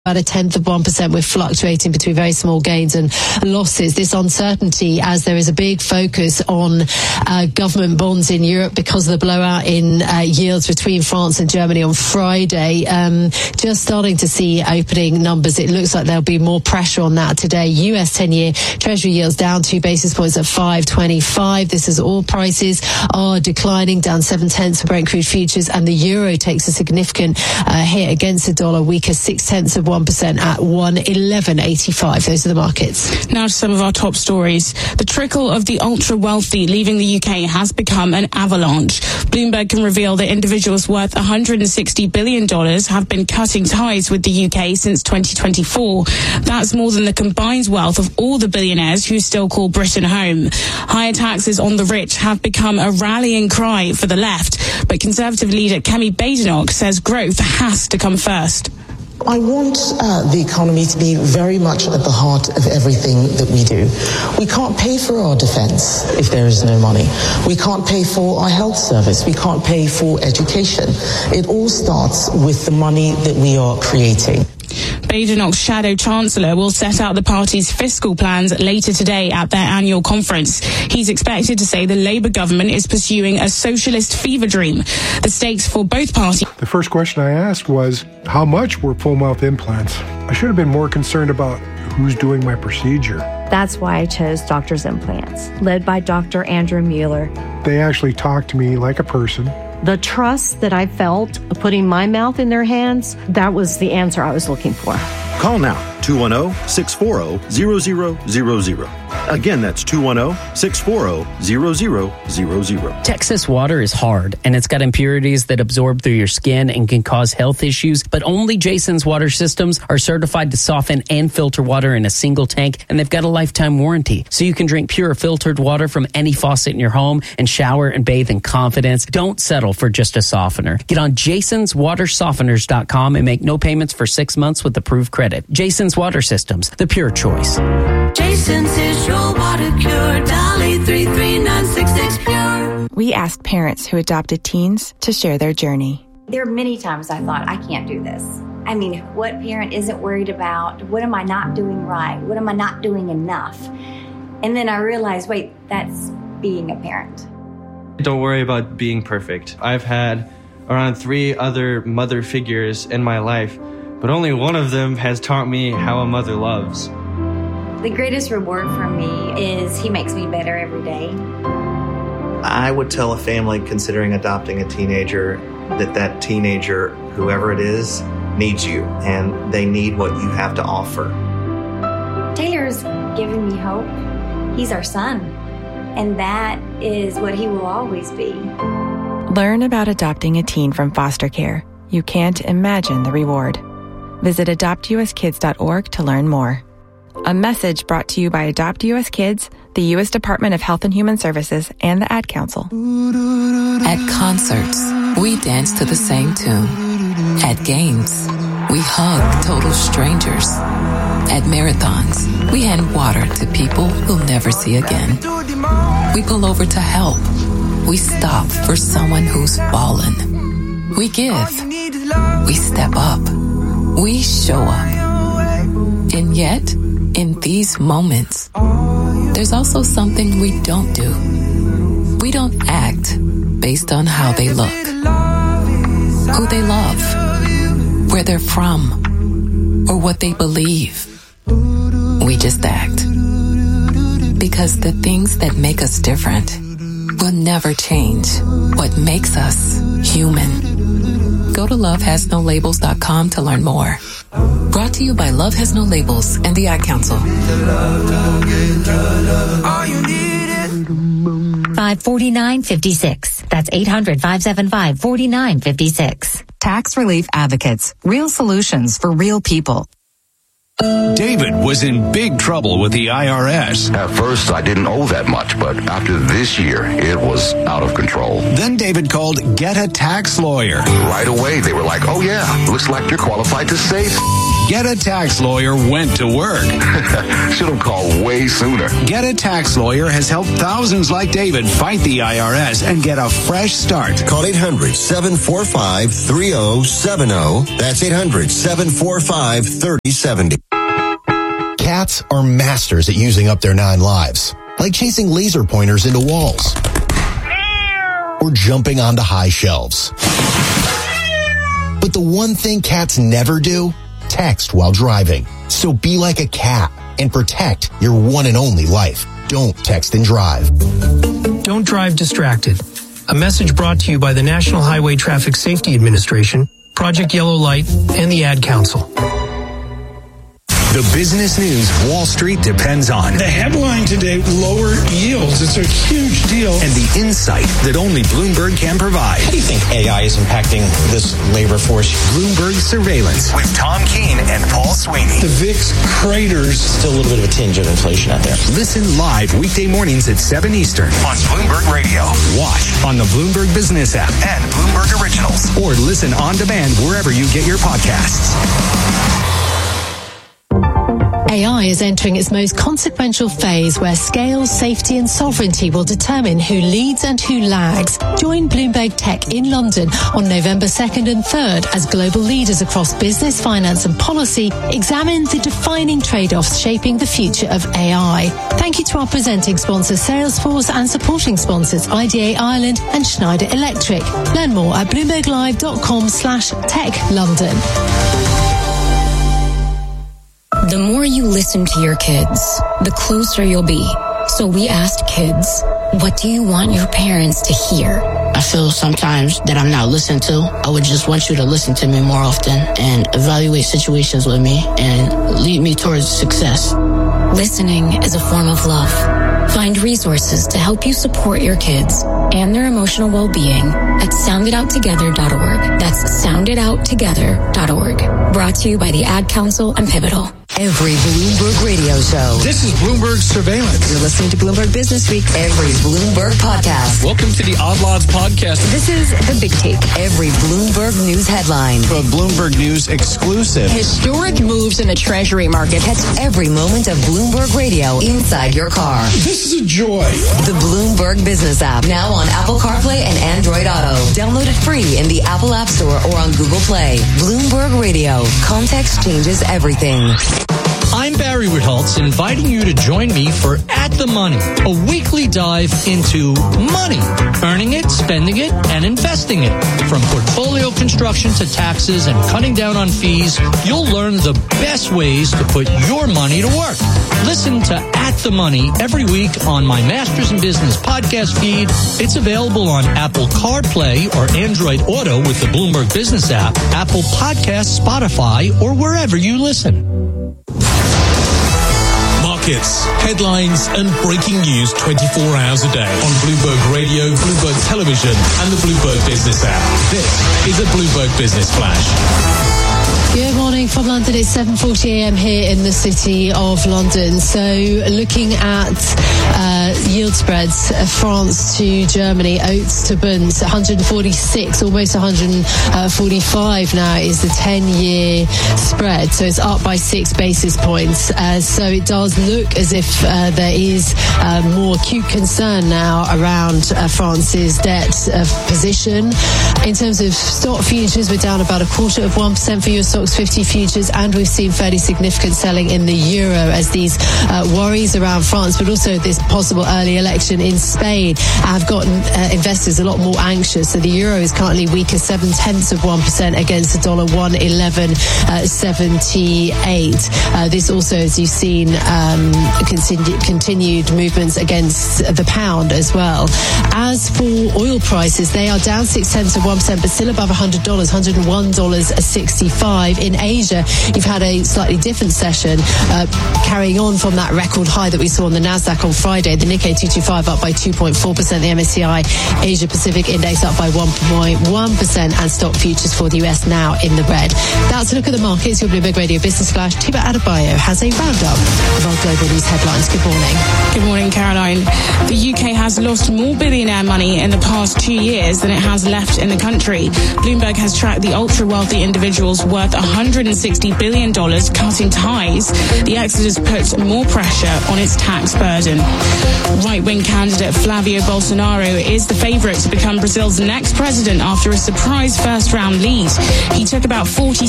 about 0.1%. We're fluctuating between very small gains and losses. This uncertainty, as there is a big focus on government bonds in Europe because of the blowout in yields between France and Germany on Friday. Just starting to see opening numbers. It looks like there'll be more pressure on that today. US 10-year Treasury yields down 2 basis points at 5.25. This is all prices are declining, down 0.7 for Brent crude futures, and the euro takes a significant hit against the dollar, weaker 0.6% at 1.1185. Those are the markets. Now to some of our top stories. The trickle of the ultra-wealthy leaving the UK has become an avalanche. Bloomberg can reveal that individuals worth $160 billion have been cutting ties with the UK since 2024. That's more than the combined wealth of all the billionaires who still call Britain home. Higher taxes on the rich have become a rallying cry for the left, but Conservative leader Kemi Badenoch says growth has to come first. I want the economy to be very much at the heart of everything that we do. We can't pay for our defence if there is no money. We can't pay for our health service. We can't pay for education. It all starts with the money that we are creating. Badenoch's shadow chancellor will set out the party's fiscal plans later today at their annual conference. He's expected to say the Labour government is pursuing a socialist fever dream. The stakes for both parties. The first question I asked was, how much were full mouth implants? I should have been more concerned about who's doing my procedure. That's why I chose Doctor's Implants, led by Dr. Andrew Mueller. They actually talked to me like a person. The trust that I felt putting my mouth in their hands, that was the answer I was looking for. Call now, 210-640-0000. Again, that's 210-640-0000. Texas water is hard, and it's got impurities that absorb through your skin and can cause health issues, but only Jason's water systems are certified to soften and filter water in a single tank, and they've got a lifetime warranty. So you can drink pure filtered water from any faucet in your home and shower and bathe in confidence. Don't settle for just a softener. Get on jasonswatersofteners.com and make no payments for 6 months with approved credit. Jason's Water Systems, the pure choice. Jason's is your water cure. Dolly 33966 pure. We asked parents who adopted teens to share their journey. There are many times I thought, I can't do this. I mean, what parent isn't worried about? What am I not doing right? What am I not doing enough? And then I realized, wait, that's being a parent. Don't worry about being perfect. I've had around 3 other mother figures in my life, but only one of them has taught me how a mother loves. The greatest reward for me is he makes me better every day. I would tell a family considering adopting a teenager that teenager, whoever it is, needs you, and they need what you have to offer. Taylor's given me hope. He's our son, and that is what he will always be. Learn about adopting a teen from foster care. You can't imagine the reward. Visit adoptuskids.org to learn more. A message brought to you by Adopt US Kids, the U.S. Department of Health and Human Services, and the Ad Council. At concerts, we dance to the same tune. At games, we hug total strangers. At marathons, we hand water to people we'll never see again. We pull over to help. We stop for someone who's fallen. We give. We step up. We show up. And yet, in these moments, there's also something we don't do. We don't act based on how they look, who they love, where they're from, or what they believe. We just act. Because the things that make us different will never change what makes us human. Go to lovehasnolabels.com to learn more. Brought to you by Love Has No Labels and the Ad Council. 549.56. That's 800-575-4956. Tax Relief Advocates. Real solutions for real people. David was in big trouble with the IRS. At first, I didn't owe that much, but after this year, it was out of control. Then David called Get a Tax Lawyer. Right away, they were like, oh yeah, looks like you're qualified to save. Get a Tax Lawyer went to work. Should have called way sooner. Get a Tax Lawyer has helped thousands like David fight the IRS and get a fresh start. Call 800-745-3070. That's 800-745-3070. Cats are masters at using up their 9 lives, like chasing laser pointers into walls or jumping onto high shelves. But the one thing cats never do, text while driving. So be like a cat and protect your one and only life. Don't text and drive. Don't drive distracted. A message brought to you by the National Highway Traffic Safety Administration, Project Yellow Light, and the Ad Council. The business news Wall Street depends on. The headline today, lower yields. It's a huge deal. And the insight that only Bloomberg can provide. How do you think AI is impacting this labor force? Bloomberg Surveillance with Tom Keene and Paul Sweeney. The VIX craters. Still a little bit of a tinge of inflation out there. Listen live weekday mornings at 7 Eastern on Bloomberg Radio. Watch on the Bloomberg Business app and Bloomberg Originals. Or listen on demand wherever you get your podcasts. AI is entering its most consequential phase where scale, safety and sovereignty will determine who leads and who lags. Join Bloomberg Tech in London on November 2nd and 3rd as global leaders across business, finance and policy examine the defining trade-offs shaping the future of AI. Thank you to our presenting sponsors Salesforce and supporting sponsors IDA Ireland and Schneider Electric. Learn more at bloomberglive.com/techlondon. The more you listen to your kids, the closer you'll be. So we asked kids, what do you want your parents to hear? I feel sometimes that I'm not listened to. I would just want you to listen to me more often and evaluate situations with me and lead me towards success. Listening is a form of love. Find resources to help you support your kids and their emotional well-being at soundidouttogether.org. That's soundidouttogether.org. Brought to you by the Ad Council and Pivotal. Every Bloomberg radio show. This is Bloomberg Surveillance. You're listening to Bloomberg Business Week. Every Bloomberg podcast. Welcome to the Odd Lots podcast. This is The Big Take. Every Bloomberg News headline. A Bloomberg News exclusive. Historic moves in the Treasury market. Catch every moment of Bloomberg Radio inside your car. This is a joy. The Bloomberg Business app. Now on Apple CarPlay and Android Auto. Download it free in the Apple App Store or on Google Play. Bloomberg Radio. Context changes everything. I'm Barry Ritholtz, inviting you to join me for At the Money, a weekly dive into money, earning it, spending it, and investing it. From portfolio construction to taxes and cutting down on fees, you'll learn the best ways to put your money to work. Listen to At the Money every week on my Masters in Business podcast feed. It's available on Apple CarPlay or Android Auto with the Bloomberg Business app, Apple Podcasts, Spotify, or wherever you listen. Markets, headlines, and breaking news 24 hours a day on Bloomberg Radio, Bloomberg Television, and the Bloomberg Business app. This is a Bloomberg Business Flash. Good morning from London. It's 7:40 a.m. here in the city of London. So looking at yield spreads, France to Germany, oats to bunds, 146, almost 145 now is the 10-year spread. So it's up by 6 basis points. So it does look as if there is more acute concern now around France's debt position. In terms of stock futures, we're down about 0.25% for your stock 50 futures, and we've seen fairly significant selling in the euro as these worries around France, but also this possible early election in Spain have gotten investors a lot more anxious. So the euro is currently weaker 0.7% against the dollar, 1.1178. This also, as you've seen, continued movements against the pound as well. As for oil prices, they are down 0.6%, but still above $100, $101.65. In Asia, you've had a slightly different session, carrying on from that record high that we saw on the Nasdaq on Friday. The Nikkei 225 up by 2.4%, the MSCI Asia Pacific Index up by 1.1%, and stock futures for the US now in the red. That's a look at the markets. Your Bloomberg Radio Business Flash. Tiba Adebayo has a roundup of our global news headlines. Good morning. Good morning, Caroline. The UK has lost more billionaire money in the past 2 years than it has left in the country. Bloomberg has tracked the ultra-wealthy individuals worth $160 billion cutting ties, the exodus puts more pressure on its tax burden. Right-wing candidate Flavio Bolsonaro is the favorite to become Brazil's next president after a surprise first-round lead. He took about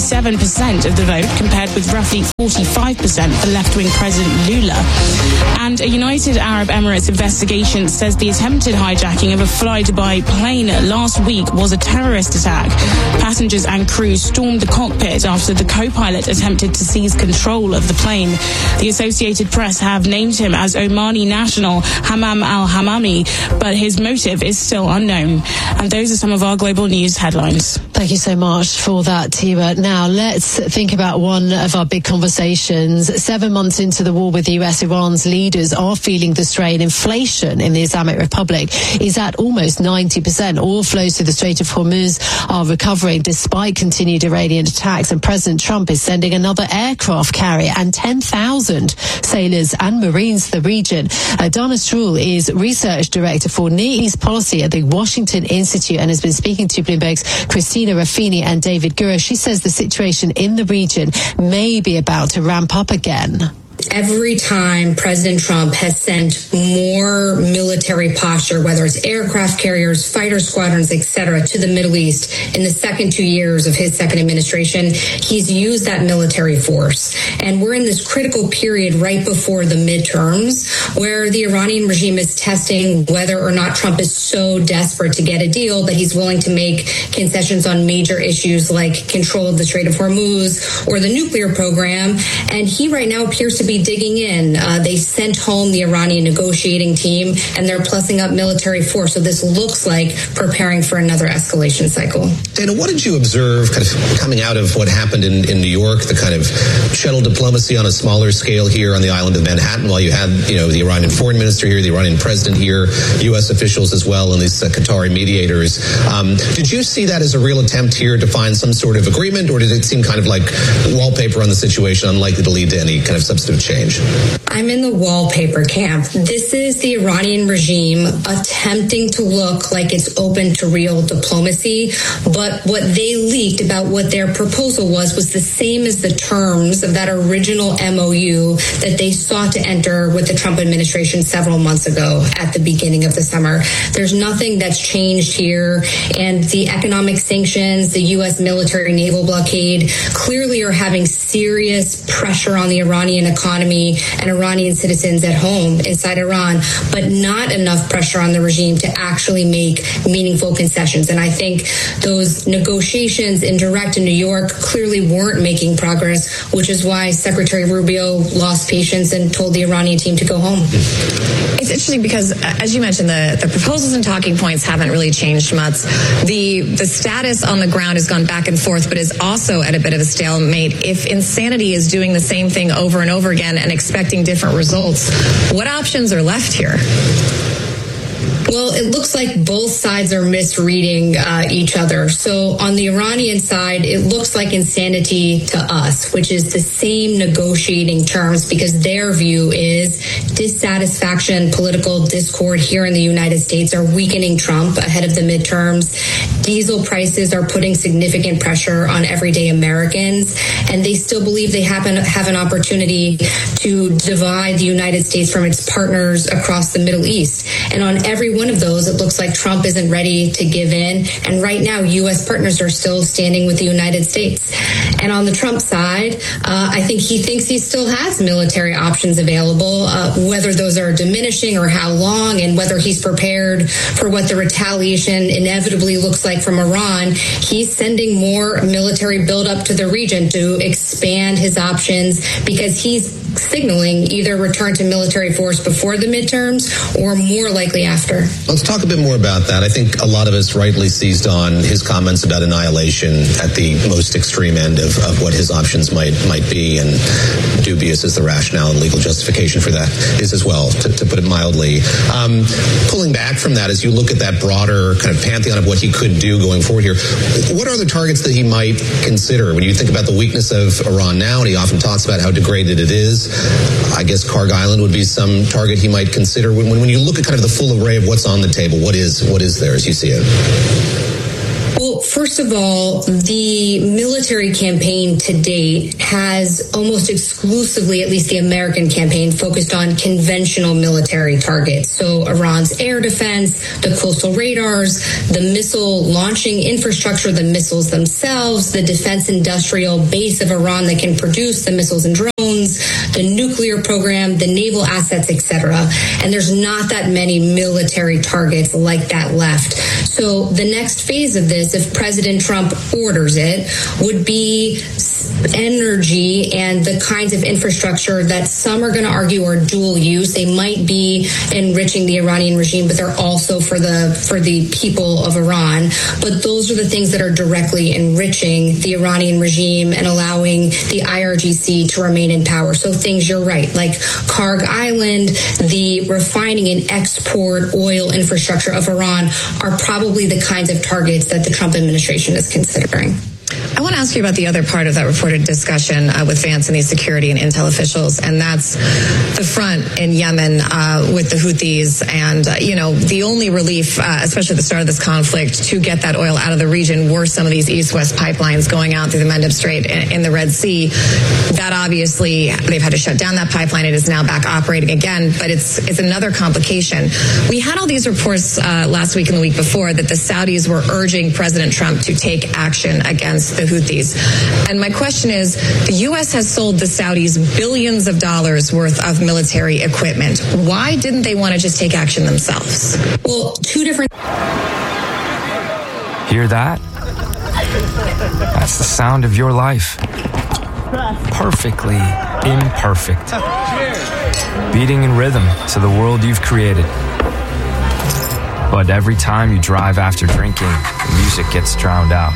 47% of the vote, compared with roughly 45% for left-wing President Lula. And a United Arab Emirates investigation says the attempted hijacking of a fly-Dubai plane last week was a terrorist attack. Passengers and crew stormed the cockpit after the co-pilot attempted to seize control of the plane. The Associated Press have named him as Omani national Hammam al-Hammami, but his motive is still unknown. And those are some of our global news headlines. Thank you so much for that, Tiva. Now, let's think about one of our big conversations. 7 months into the war with the US, Iran's leaders are feeling the strain. Inflation in the Islamic Republic is at almost 90%. Oil flows through the Strait of Hormuz are recovering despite continued Iranian attacks, and President Trump is sending another aircraft carrier and 10,000 sailors and Marines to the region. Dana Stroul is Research Director for Near East Policy at the Washington Institute and has been speaking to Bloomberg's Christina Raffini and David Gura. She says the situation in the region may be about to ramp up again. Every time President Trump has sent more military posture, whether it's aircraft carriers, fighter squadrons, etc., to the Middle East in the second 2 years of his second administration, he's used that military force. And we're in this critical period right before the midterms where the Iranian regime is testing whether or not Trump is so desperate to get a deal that he's willing to make concessions on major issues like control of the Strait of Hormuz or the nuclear program. And he right now appears to be digging in. They sent home the Iranian negotiating team, and they're plussing up military force. So this looks like preparing for another escalation cycle. Dana, what did you observe kind of coming out of what happened in New York, the kind of shuttle diplomacy on a smaller scale here on the island of Manhattan, while you had, the Iranian foreign minister here, the Iranian president here, U.S. officials as well, and these Qatari mediators. Did you see that as a real attempt here to find some sort of agreement, or did it seem kind of like wallpaper on the situation, unlikely to lead to any kind of substantive change? I'm in the wallpaper camp. This is the Iranian regime attempting to look like it's open to real diplomacy, but what they leaked about what their proposal was the same as the terms of that original MOU that they sought to enter with the Trump administration several months ago at the beginning of the summer. There's nothing that's changed here, and the economic sanctions, the U.S. military naval blockade clearly are having serious pressure on the Iranian economy and Iranian citizens at home inside Iran, but not enough pressure on the regime to actually make meaningful concessions. And I think those negotiations in direct in New York clearly weren't making progress, which is why Secretary Rubio lost patience and told the Iranian team to go home. It's interesting because, as you mentioned, the proposals and talking points haven't really changed much. The status on the ground has gone back and forth, but is also at a bit of a stalemate. If insanity is doing the same thing over and over again and expecting different results, what options are left here? Well, it looks like both sides are misreading each other. So on the Iranian side, it looks like insanity to us, which is the same negotiating terms, because their view is dissatisfaction, political discord here in the United States are weakening Trump ahead of the midterms. Diesel prices are putting significant pressure on everyday Americans, and they still believe they have an opportunity to divide the United States from its partners across the Middle East. And on every one of those, it looks like Trump isn't ready to give in. And right now, U.S. partners are still standing with the United States. And on the Trump side, I think he thinks he still has military options available, whether those are diminishing or how long, and whether he's prepared for what the retaliation inevitably looks like from Iran. He's sending more military buildup to the region to expand his options, because he's signaling either return to military force before the midterms or more likely after. Let's talk a bit more about that. I think a lot of us rightly seized on his comments about annihilation at the most extreme end of what his options might be, and dubious as the rationale and legal justification for that is as well, to put it mildly. Pulling back from that, as you look at that broader kind of pantheon of what he could do going forward here, what are the targets that he might consider? When you think about the weakness of Iran now, and he often talks about how degraded it is, I guess Karg Island would be some target he might consider. When you look at kind of the full array of what's on the table, what is there as you see it? Well, first of all, the military campaign to date has almost exclusively, at least the American campaign, focused on conventional military targets. So Iran's air defense, the coastal radars, the missile launching infrastructure, the missiles themselves, the defense industrial base of Iran that can produce the missiles and drones, the nuclear program, the naval assets, etc. And there's not that many military targets like that left. So the next phase of this, if President Trump orders it, would be energy and the kinds of infrastructure that some are going to argue are dual use. They might be enriching the Iranian regime, but they're also for the people of Iran. But those are the things that are directly enriching the Iranian regime and allowing the IRGC to remain in power. So things, you're right, like Karg Island, the refining and export oil infrastructure of Iran are probably the kinds of targets that the Trump administration is considering. I want to ask you about the other part of that reported discussion with Vance and these security and intel officials, and that's the front in Yemen with the Houthis. And, the only relief, especially at the start of this conflict, to get that oil out of the region were some of these east-west pipelines going out through the Mendeb Strait in the Red Sea. That obviously, they've had to shut down that pipeline. It is now back operating again, but it's another complication. We had all these reports last week and the week before that the Saudis were urging President Trump to take action against the Houthis. And my question is, the U.S. has sold the Saudis billions of dollars worth of military equipment. Why didn't they want to just take action themselves? Well, two different... Hear that? That's the sound of your life. Perfectly imperfect. Beating in rhythm to the world you've created. But every time you drive after drinking, the music gets drowned out.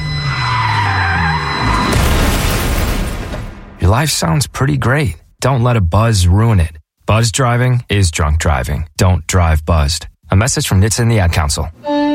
Your life sounds pretty great. Don't let a buzz ruin it. Buzz driving is drunk driving. Don't drive buzzed. A message from NHTSA and the Ad Council.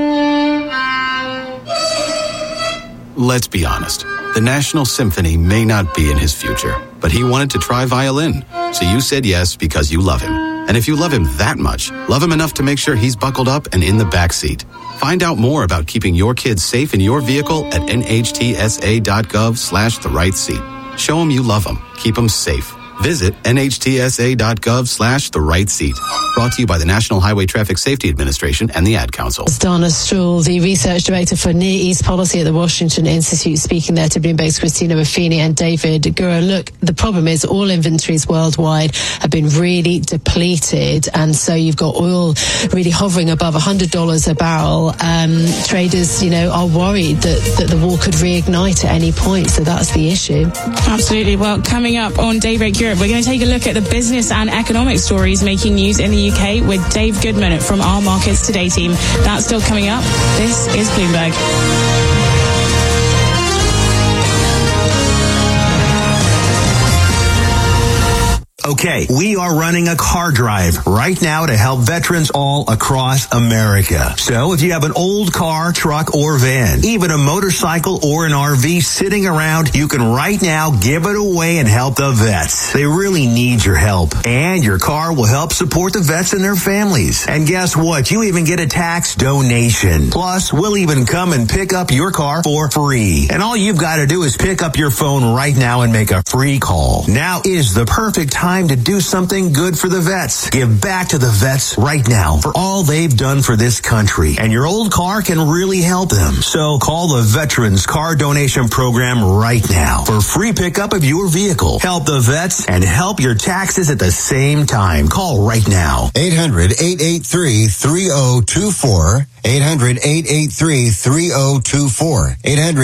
Let's be honest. The National Symphony may not be in his future, but he wanted to try violin. So you said yes because you love him. And if you love him that much, love him enough to make sure he's buckled up and in the back seat. Find out more about keeping your kids safe in your vehicle at nhtsa.gov/the-right-seat. Show them you love them. Keep them safe. Visit nhtsa.gov/the-right-seat. Brought to you by the National Highway Traffic Safety Administration and the Ad Council. Dana Stroul, the research director for Near East Policy at the Washington Institute, speaking there to Bloomberg's Christina Ruffini and David Gura. Look, the problem is all inventories worldwide have been really depleted, and so you've got oil really hovering above $100 a barrel. Traders, are worried that the war could reignite at any point, so that's the issue. Absolutely. Well, coming up on Daybreak Europe, we're going to take a look at the business and economic stories making news in the UK with Dave Goodman from our Markets Today team. That's still coming up. This is Bloomberg. Okay, we are running a car drive right now to help veterans all across America. So if you have an old car, truck, or van, even a motorcycle or an RV sitting around, you can right now give it away and help the vets. They really need your help. And your car will help support the vets and their families. And guess what? You even get a tax donation. Plus, we'll even come and pick up your car for free. And all you've got to do is pick up your phone right now and make a free call. Now is the perfect time to do something good for the vets. Give back to the vets right now for all they've done for this country. And your old car can really help them. So call the Veterans Car Donation Program right now for free pickup of your vehicle. Help the vets and help your taxes at the same time. Call right now. 800-883-3024. 800-883-3024.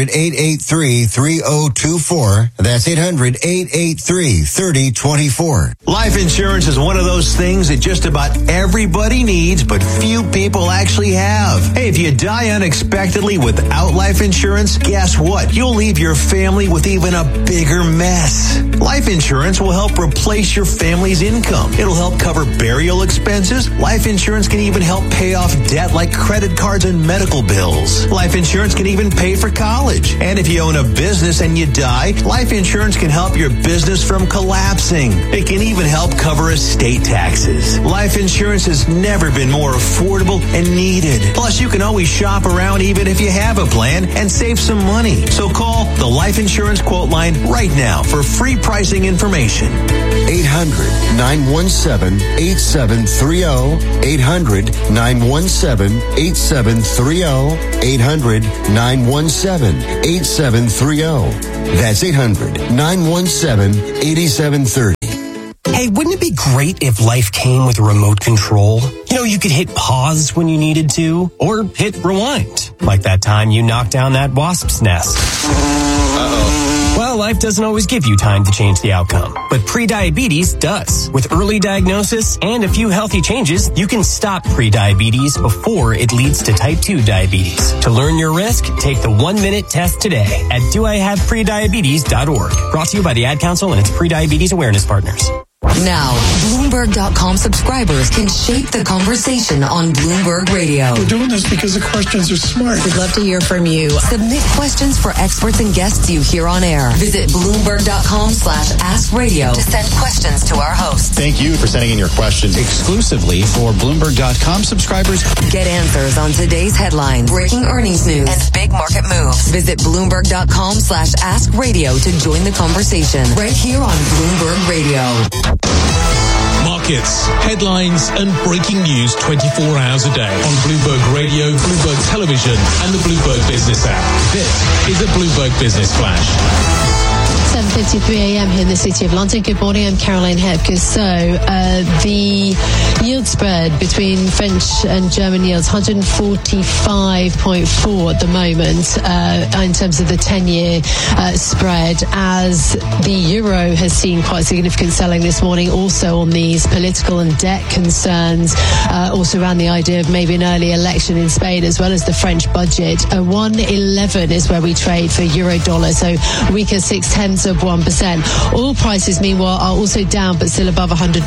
800-883-3024. That's 800-883-3024. Life insurance is one of those things that just about everybody needs, but few people actually have. Hey, if you die unexpectedly without life insurance, guess what? You'll leave your family with even a bigger mess. Life insurance will help replace your family's income. It'll help cover burial expenses. Life insurance can even help pay off debt like credit credit cards, and medical bills. Life insurance can even pay for college. And if you own a business and you die, life insurance can help your business from collapsing. It can even help cover estate taxes. Life insurance has never been more affordable and needed. Plus, you can always shop around even if you have a plan and save some money. So call the Life Insurance Quote Line right now for free pricing information. 800-917-8730. 800-917-8730. 800-917-8730. That's 800-917-8730. Hey, wouldn't it be great if life came with a remote control? You know, you could hit pause when you needed to, or hit rewind, like that time you knocked down that wasp's nest. Well, life doesn't always give you time to change the outcome, but prediabetes does. With early diagnosis and a few healthy changes, you can stop prediabetes before it leads to type 2 diabetes. To learn your risk, take the 1-minute test today at doihaveprediabetes.org. Brought to you by the Ad Council and its prediabetes awareness partners. Now, Bloomberg.com subscribers can shape the conversation on Bloomberg Radio. We're doing this because the questions are smart. We'd love to hear from you. Submit questions for experts and guests you hear on air. Visit Bloomberg.com/AskRadio to send questions to our hosts. Thank you for sending in your questions exclusively for Bloomberg.com subscribers. Get answers on today's headlines, breaking earnings news, and big market moves. Visit Bloomberg.com/AskRadio to join the conversation right here on Bloomberg Radio. Markets, headlines, and breaking news 24 hours a day on Bloomberg Radio, Bloomberg Television, and the Bloomberg Business app. This is a Bloomberg Business Flash. 7:53 a.m. here in the City of London. Good morning, I'm Caroline Hepker. So the yield spread between French and German yields, 145.4 at the moment in terms of the 10-year spread, as the euro has seen quite significant selling this morning, also on these political and debt concerns, also around the idea of maybe an early election in Spain, as well as the French budget. 111 is where we trade for euro dollar, so weaker 0.6 of 1%. Oil prices, meanwhile, are also down, but still above $100,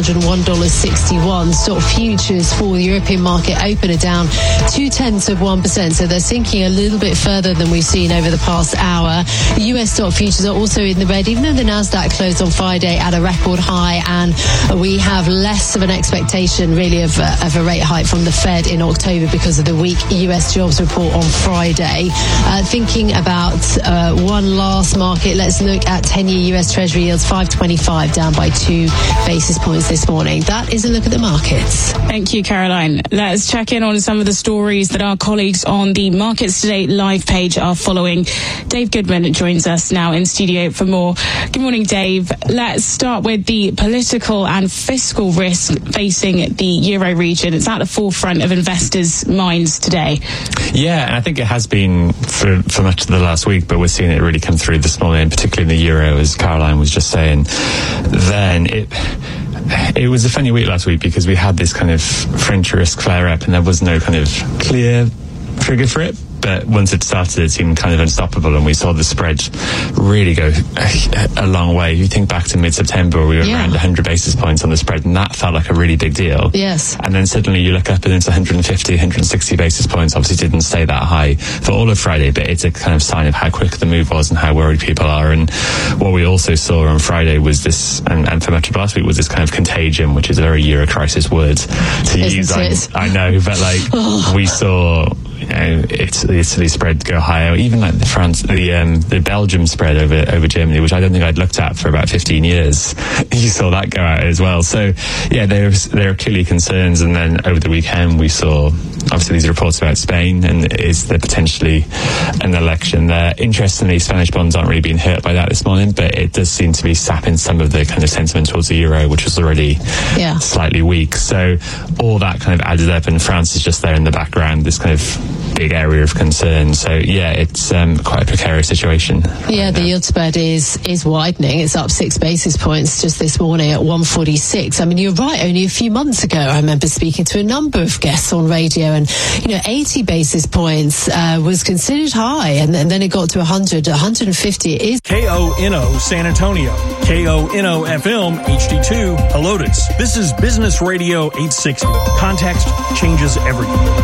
$101.61. Stock futures for the European market open are down 0.2 of 1%, so they're sinking a little bit further than we've seen over the past hour. The US stock futures are also in the red, even though the Nasdaq closed on Friday at a record high, and we have less of an expectation, really, of a rate hike from the Fed in October because of the weak US jobs report on Friday. Thinking about one last market, let's look at 10-year US Treasury yields, 5.25, down by 2 basis points this morning. That is a look at the markets. Thank you, Caroline. Let's check in on some of the stories that our colleagues on the Markets Today live page are following. Dave Goodman joins us now in studio for more. Good morning, Dave. Let's start with the political and fiscal risk facing the Euro region. It's at the forefront of investors' minds today. Yeah, and I think it has been for much of the last week, but we're seeing it really come through this morning, particularly in the euro, as Caroline was just saying. Then it was a funny week last week because we had this kind of French risk flare up and there was no kind of clear trigger for it. But once it started, it seemed kind of unstoppable, and we saw the spread really go a long way. If you think back to mid-September, we were around 100 basis points on the spread, and that felt like a really big deal. Yes. And then suddenly you look up and it's 150, 160 basis points. Obviously didn't stay that high for all of Friday, but it's a kind of sign of how quick the move was and how worried people are. And what we also saw on Friday was this, and for much of last week, was this kind of contagion, which is a very Euro crisis word to use. I know, but we saw, Italy spread go higher, even like the Belgium spread over Germany, which I don't think I'd looked at for about 15 years. You saw that go out as well. So yeah, there are clearly concerns. And then over the weekend we saw obviously these reports about Spain, and is there potentially an election there? Interestingly, Spanish bonds aren't really being hurt by that this morning, but it does seem to be sapping some of the kind of sentiment towards the euro, which was already slightly weak. So all that kind of added up, and France is just there in the background, this kind of big area of concern. So yeah, it's quite a precarious situation. Yeah, the yield spread is widening. It's up 6 basis points just this morning at 146. I mean, you're right. Only a few months ago, I remember speaking to a number of guests on radio, and 80 basis points was considered high, and then it got to 100, 150. It is KONO San Antonio, KONO FM HD2 Helotes. This is Business Radio 860. Context changes everything.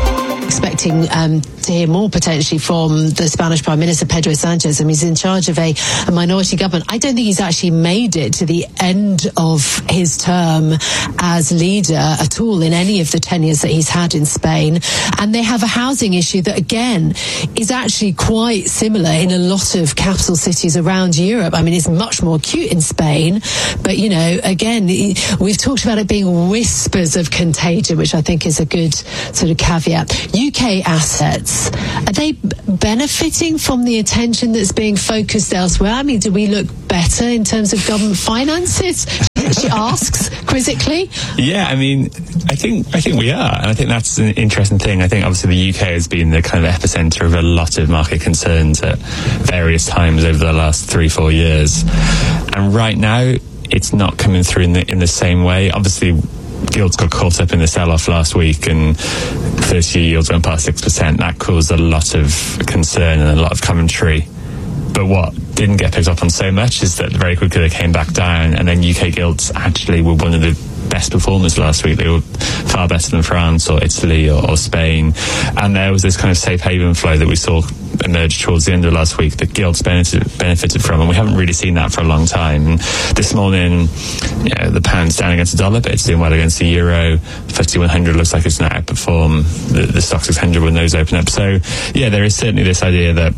expecting to hear more potentially from the Spanish Prime Minister, Pedro Sanchez. I mean, he's in charge of a minority government. I don't think he's actually made it to the end of his term as leader at all in any of the tenures that he's had in Spain. And they have a housing issue that, again, is actually quite similar in a lot of capital cities around Europe. I mean, it's much more acute in Spain, but, you know, again, we've talked about it being whispers of contagion, which I think is a good sort of caveat. UK assets, are they benefiting from the attention that's being focused elsewhere? I mean, do we look better in terms of government finances? She asks quizzically. Yeah, I mean, I think we are, and I think that's an interesting thing. I think obviously the UK has been the kind of epicenter of a lot of market concerns at various times over the last 3-4 years, and right now it's not coming through in the same way. Obviously, yields got caught up in the sell-off last week, and 30-year yields went past 6%. That caused a lot of concern and a lot of commentary. But what didn't get picked up on so much is that very quickly they came back down, and then UK gilts actually were one of the best performers last week. They were far better than France or Italy or Spain, and there was this kind of safe haven flow that we saw emerge towards the end of last week that gilts benefited from, and we haven't really seen that for a long time. And this morning, you know, the pound's down against the dollar, but it's doing well against the euro. 5100 looks like it's going to outperform the stock 600 when those open up. So yeah, there is certainly this idea that,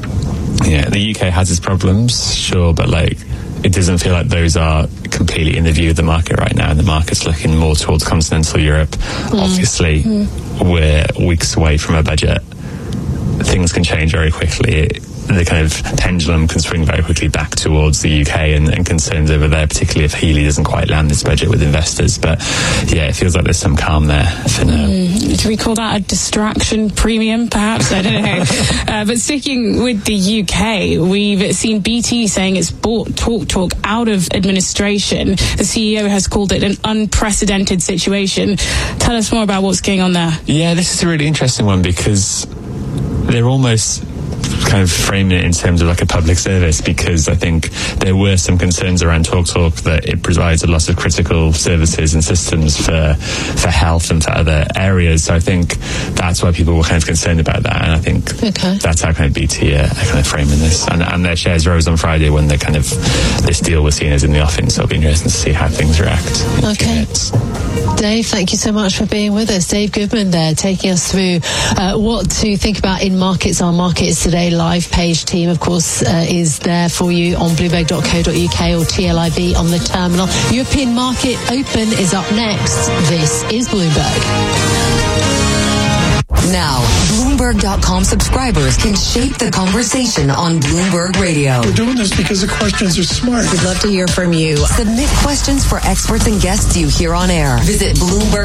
yeah, the UK has its problems, sure, but like, it doesn't feel like those are completely in the view of the market right now, and the market's looking more towards continental Europe. Obviously, we're weeks away from a budget. Things can change very quickly. The kind of pendulum can swing very quickly back towards the UK and concerns over there, particularly if Healey doesn't quite land this budget with investors. But yeah, it feels like there's some calm there for now. Do we call that a distraction premium, perhaps? I don't know. But sticking with the UK, we've seen BT saying it's bought Talk out of administration. The CEO has called it an unprecedented situation. Tell us more about what's going on there. Yeah, this is a really interesting one because they're almost kind of framing it in terms of like a public service, because I think there were some concerns around TalkTalk that it provides a lot of critical services and systems for health and for other areas. So I think that's why people were kind of concerned about that, and I think that's how kind of BT are kind of framing this. And their shares rose on Friday when they kind of this deal was seen as in the offing, so it'll be interesting to see how things react. Okay. Dave, thank you so much for being with us. Dave Goodman there, taking us through what to think about in markets. Our Markets Today live page team, of course, is there for you on bloomberg.co.uk or TLIV on the terminal. European Market Open is up next. This is Bloomberg. Now, Bloomberg.com subscribers can shape the conversation on Bloomberg Radio. We're doing this because the questions are smart. We'd love to hear from you. Submit questions for experts and guests you hear on air. Visit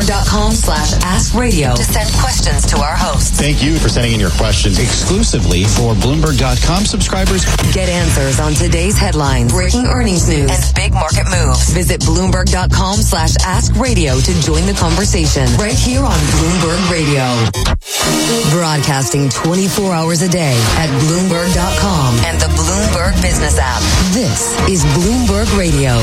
Bloomberg.com/AskRadio to send questions to our hosts. Thank you for sending in your questions exclusively for Bloomberg.com subscribers. Get answers on today's headlines, breaking earnings news, and big market moves. Visit Bloomberg.com/AskRadio to join the conversation right here on Bloomberg Radio. Broadcasting 24 hours a day at Bloomberg.com and the Bloomberg Business app. This is Bloomberg Radio.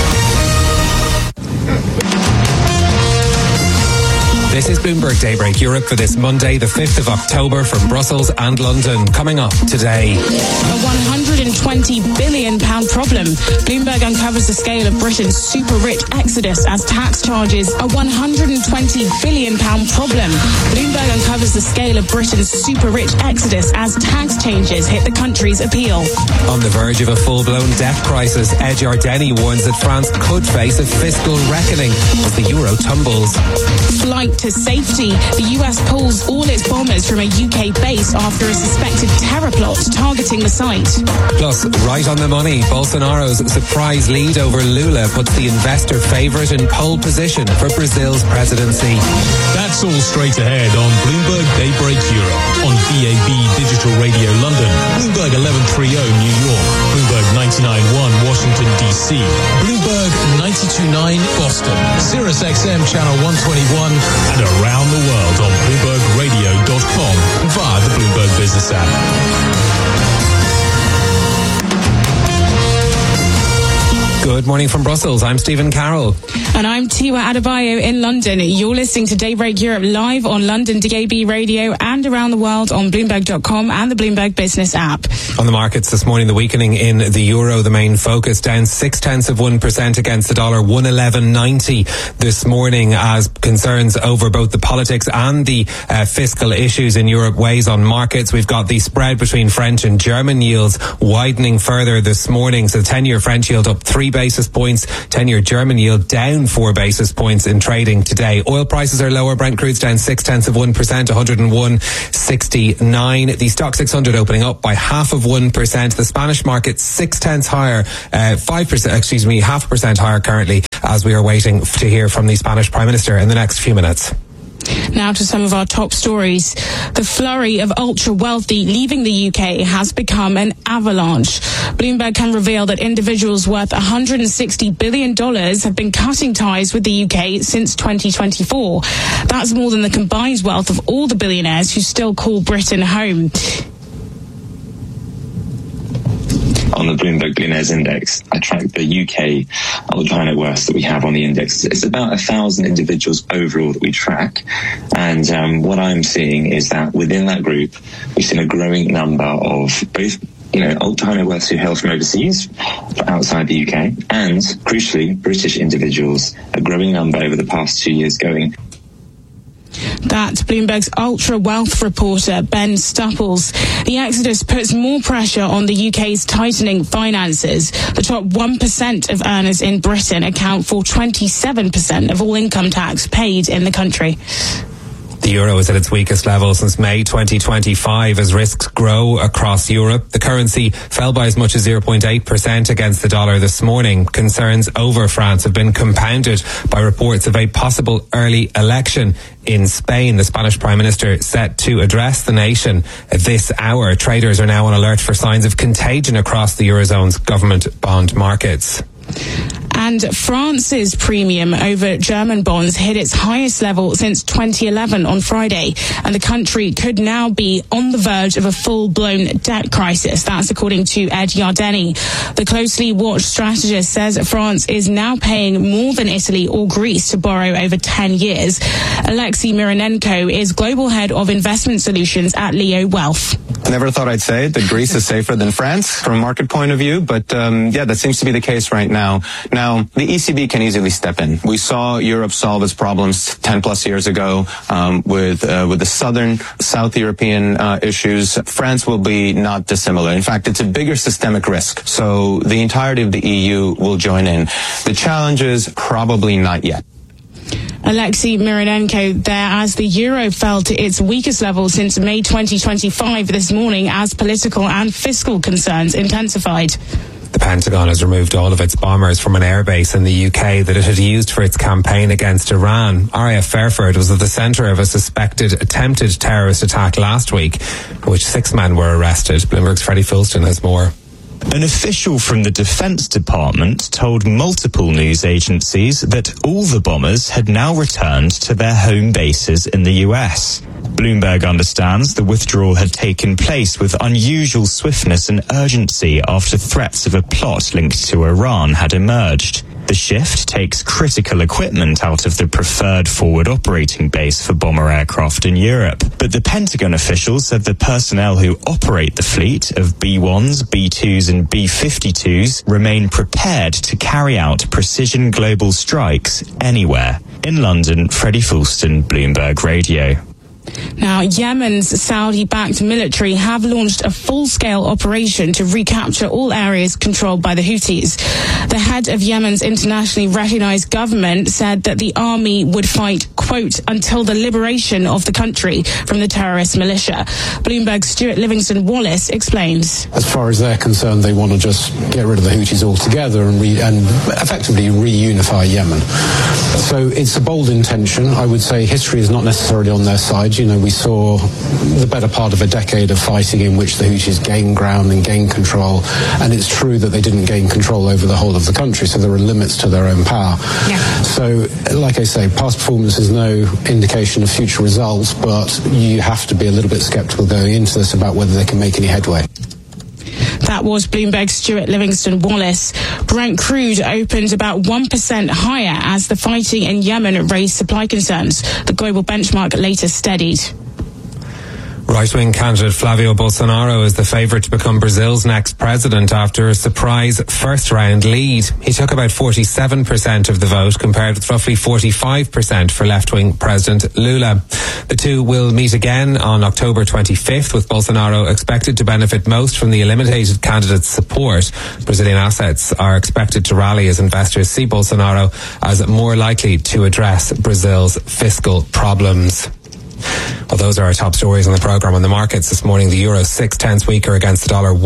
This is Bloomberg Daybreak Europe for this Monday, the 5th of October from Brussels and London. Coming up today. A £120 billion problem. Bloomberg uncovers the scale of Britain's super-rich exodus as tax charges. A £120 billion problem. Bloomberg uncovers the scale of Britain's super-rich exodus as tax changes hit the country's appeal. On the verge of a full-blown debt crisis, Ed Jardini warns that France could face a fiscal reckoning as the euro tumbles. Flight to safety. The US pulls all its bombers from a UK base after a suspected terror plot targeting the site. Plus, right on the money, Bolsonaro's surprise lead over Lula puts the investor favourite in pole position for Brazil's presidency. That's all straight ahead on Bloomberg Daybreak Europe on DAB Digital Radio London, Bloomberg 1130 New York, Bloomberg 99.1 Washington DC, Bloomberg 92.9 Boston, Sirius XM Channel 121, and around the world on BloombergRadio.com via the Bloomberg Business app. Good morning from Brussels. I'm Stephen Carroll. And I'm Tiwa Adebayo in London. You're listening to Daybreak Europe live on London DAB radio and around the world on Bloomberg.com and the Bloomberg Business app. On the markets this morning, the weakening in the euro, the main focus, down 0.6% against the dollar, 111.90 this morning, as concerns over both the politics and the fiscal issues in Europe weighs on markets. We've got the spread between French and German yields widening further this morning. So the 10-year French yield up 3 basis points, 10-year German yield down 4 basis points in trading today. Oil prices are lower. Brent crude's down 0.6%, 101.69. The stock 600 opening up by 0.5%. The Spanish market 0.6 higher, 0.5% higher currently, as we are waiting to hear from the Spanish Prime Minister in the next few minutes. Now to some of our top stories. The flurry of ultra-wealthy leaving the UK has become an avalanche. Bloomberg can reveal that individuals worth $160 billion have been cutting ties with the UK since 2024. That's more than the combined wealth of all the billionaires who still call Britain home. On the Bloomberg Billionaires Index, I track the UK ultra net worth that we have on the index. It's about 1,000 individuals overall that we track. And what I'm seeing is that within that group, we've seen a growing number of both ultra net worths who hail from overseas, outside the UK, and crucially, British individuals, a growing number over the past 2 years going. That's Bloomberg's ultra-wealth reporter, Ben Stupples. The exodus puts more pressure on the UK's tightening finances. The top 1% of earners in Britain account for 27% of all income tax paid in the country. The euro is at its weakest level since May 2025 as risks grow across Europe. The currency fell by as much as 0.8% against the dollar this morning. Concerns over France have been compounded by reports of a possible early election in Spain. The Spanish Prime Minister set to address the nation this hour. Traders are now on alert for signs of contagion across the Eurozone's government bond markets. And France's premium over German bonds hit its highest level since 2011 on Friday, and the country could now be on the verge of a full-blown debt crisis. That's according to Ed Yardeni. The closely watched strategist says France is now paying more than Italy or Greece to borrow over 10 years. Alexei Mironenko is global head of investment solutions at Leo Wealth. Never thought I'd say that Greece is safer than France from a market point of view, but that seems to be the case right now. Now, the ECB can easily step in. We saw Europe solve its problems 10 plus years ago with the South European issues. France will be not dissimilar. In fact, it's a bigger systemic risk. So the entirety of the EU will join in. The challenge is probably not yet. Alexei Mironenko there as the euro fell to its weakest level since May 2025 this morning as political and fiscal concerns intensified. The Pentagon has removed all of its bombers from an airbase in the UK that it had used for its campaign against Iran. RAF Fairford was at the centre of a suspected attempted terrorist attack last week, in which 6 men were arrested. Bloomberg's Freddie Fulston has more. An official from the Defense Department told multiple news agencies that all the bombers had now returned to their home bases in the US. Bloomberg understands the withdrawal had taken place with unusual swiftness and urgency after threats of a plot linked to Iran had emerged. The shift takes critical equipment out of the preferred forward operating base for bomber aircraft in Europe. But the Pentagon officials said the personnel who operate the fleet of B-1s, B-2s and B-52s remain prepared to carry out precision global strikes anywhere. In London, Freddie Fulston, Bloomberg Radio. Now, Yemen's Saudi-backed military have launched a full-scale operation to recapture all areas controlled by the Houthis. The head of Yemen's internationally recognized government said that the army would fight, quote, until the liberation of the country from the terrorist militia. Bloomberg's Stuart Livingston-Wallace explains. As far as they're concerned, they want to just get rid of the Houthis altogether and effectively reunify Yemen. So it's a bold intention. I would say history is not necessarily on their side. You know, we saw the better part of a decade of fighting in which the Houthis gained ground and gained control, and it's true that they didn't gain control over the whole of the country, so there are limits to their own power. Yeah. So, like I say, past performance is no indication of future results, but you have to be a little bit sceptical going into this about whether they can make any headway. That was Bloomberg's Stuart Livingston Wallace. Brent crude opened about 1% higher as the fighting in Yemen raised supply concerns. The global benchmark later steadied. Right-wing candidate Flavio Bolsonaro is the favourite to become Brazil's next president after a surprise first-round lead. He took about 47% of the vote, compared with roughly 45% for left-wing President Lula. The two will meet again on October 25th, with Bolsonaro expected to benefit most from the eliminated candidate's support. Brazilian assets are expected to rally as investors see Bolsonaro as more likely to address Brazil's fiscal problems. Well, those are our top stories on the programme. On the markets this morning, the euro 0.6 weaker against the dollar,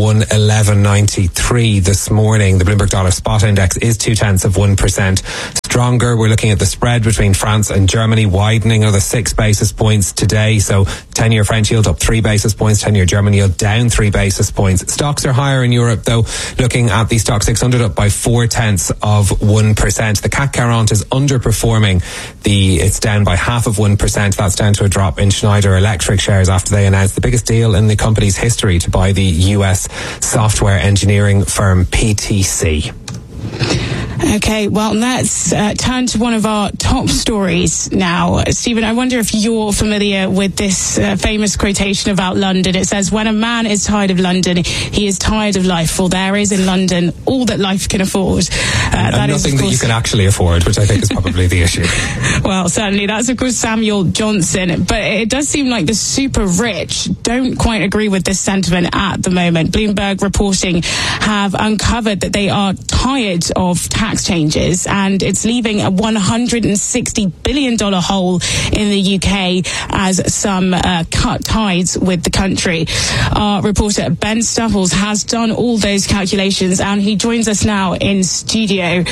1.1193 this morning. The Bloomberg dollar spot index is 0.2% stronger. We're looking at the spread between France and Germany widening another 6 basis points today. So 10-year French yield up 3 basis points, 10-year German yield down 3 basis points. Stocks are higher in Europe, though. Looking at the stock 600 up by 0.4%. The CAC 40 is underperforming. It's down by 0.5%. That's down to a drop in Schneider Electric shares after they announced the biggest deal in the company's history to buy the US software engineering firm PTC. Okay, well, let's turn to one of our top stories now. Stephen, I wonder if you're familiar with this famous quotation about London. It says, when a man is tired of London, he is tired of life, for there is in London all that life can afford. And nothing that you can actually afford, which I think is probably the issue. Well, certainly. That's, of course, Samuel Johnson. But it does seem like the super rich don't quite agree with this sentiment at the moment. Bloomberg reporting have uncovered that they are tired of tax changes, and it's leaving a $160 billion hole in the UK as some cut ties with the country. Our reporter Ben Stuffles has done all those calculations, and he joins us now in studio.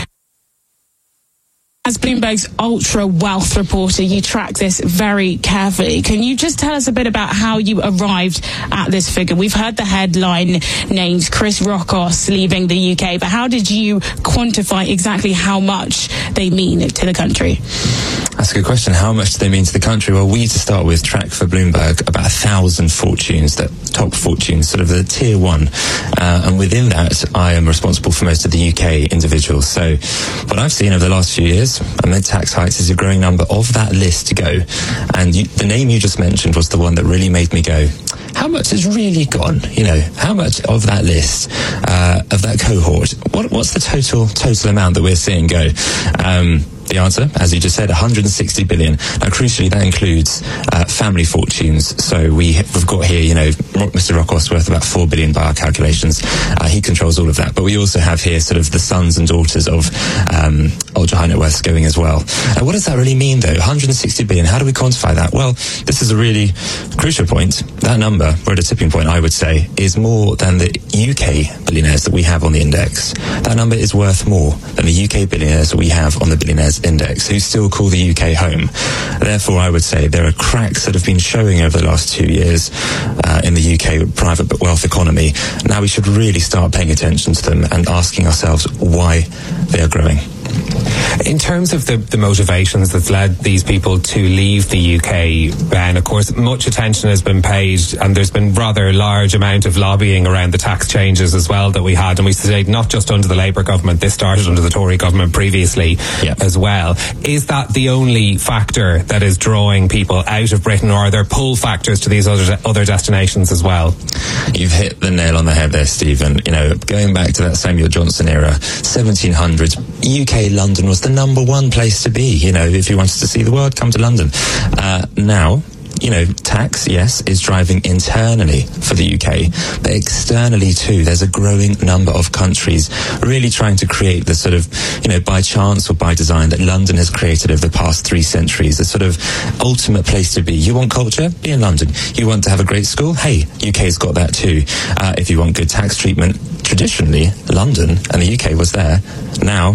As Bloomberg's ultra wealth reporter, you track this very carefully. Can you just tell us a bit about how you arrived at this figure? We've heard the headline named Chris Rockos leaving the UK, but how did you quantify exactly how much they mean to the country? That's a good question. How much do they mean to the country? Well, we, to start with, track for Bloomberg about 1,000 fortunes, that top fortunes, sort of the tier one. And within that, I am responsible for most of the UK individuals. So what I've seen over the last few years, amid tax hikes, is a growing number of that list to go. And the name you just mentioned was the one that really made me go, how much has really gone? You know, how much of that list, of that cohort, what's the total amount that we're seeing go? The answer, as you just said, 160 billion. Now, crucially, that includes family fortunes. So we've got here, you know, Mr. Rockos worth about 4 billion by our calculations. He controls all of that. But we also have here sort of the sons and daughters of ultra high net worths going as well. What does that really mean, though? 160 billion. How do we quantify that? Well, this is a really crucial point. That number, we're at a tipping point, I would say, is more than the UK billionaires that we have on the index. That number is worth more than the UK billionaires that we have on the billionaires index, who still call the UK home. Therefore, I would say there are cracks that have been showing over the last 2 years in the UK private wealth economy. Now we should really start paying attention to them and asking ourselves why they are growing. In terms of the motivations that's led these people to leave the UK, Ben, of course, much attention has been paid, and there's been rather large amount of lobbying around the tax changes as well that we had, and we stayed not just under the Labour government, this started under the Tory government previously as well. Is that the only factor that is drawing people out of Britain, or are there pull factors to these other destinations as well? You've hit the nail on the head there, Stephen. You know, going back to that Samuel Johnson era, 1700s, UK London was the number one place to be. You know, if you wanted to see the world, come to London. Now, you know, tax, yes, is driving internally for the UK, but externally too. There's a growing number of countries really trying to create the sort of, you know, by chance or by design that London has created over the past 3 centuries, the sort of ultimate place to be. You want culture? Be in London. You want to have a great school? Hey, UK's got that too. If you want good tax treatment, traditionally, London and the UK was there. Now,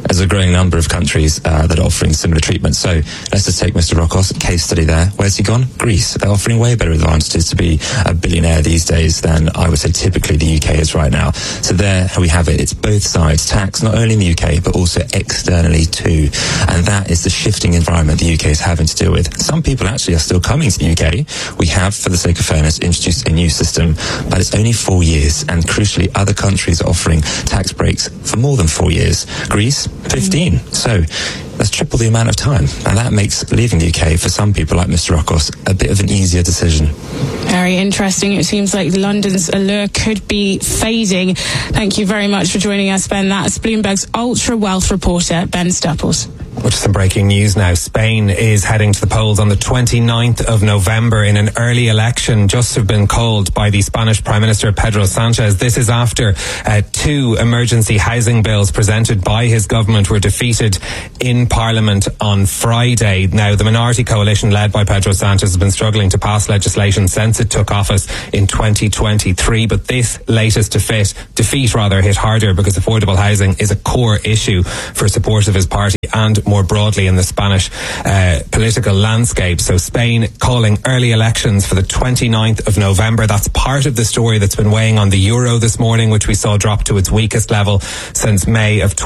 There's a growing number of countries that are offering similar treatment. So let's just take Mr. Rockos, case study there. Where's he gone? Greece. They're offering way better advantages to be a billionaire these days than I would say typically the UK is right now. So there we have it. It's both sides. Tax not only in the UK but also externally too. And that is the shifting environment the UK is having to deal with. Some people actually are still coming to the UK. We have, for the sake of fairness, introduced a new system, but it's only 4 years. And crucially, other countries are offering tax breaks for more than 4 years. Greece, 15. So that's triple the amount of time. And that makes leaving the UK for some people like Mr. Rockos a bit of an easier decision. Very interesting. It seems like London's allure could be fading. Thank you very much for joining us, Ben. That's Bloomberg's ultra wealth reporter, Ben Staples. Which is some breaking news now. Spain is heading to the polls on the 29th of November in an early election just have been called by the Spanish Prime Minister Pedro Sanchez. This is after 2 emergency housing bills presented by his government were defeated in Parliament on Friday. Now, the minority coalition led by Pedro Sanchez has been struggling to pass legislation since it took office in 2023, but this latest defeat hit harder because affordable housing is a core issue for support of his party and more broadly in the Spanish political landscape. So Spain calling early elections for the 29th of November. That's part of the story that's been weighing on the euro this morning, which we saw drop to its weakest level since May of